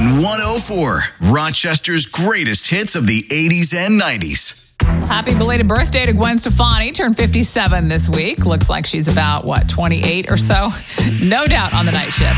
on 104, Rochester's greatest hits of the 80s and 90s. Happy belated birthday to Gwen Stefani. Turned 57 this week. Looks like she's about, 28 or so? No doubt on the night shift.